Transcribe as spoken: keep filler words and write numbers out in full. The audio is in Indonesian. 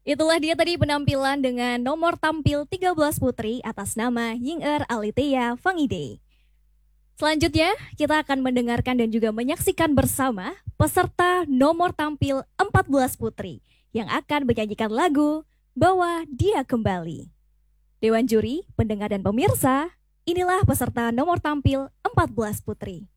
Itulah dia tadi penampilan dengan nomor tampil tiga belas putri atas nama Yinger Alitea Fangide. Selanjutnya, kita akan mendengarkan dan juga menyaksikan bersama peserta nomor tampil empat belas putri yang akan menyanyikan lagu Bawa Dia Kembali. Dewan juri, pendengar dan pemirsa, inilah peserta nomor tampil empat belas putri.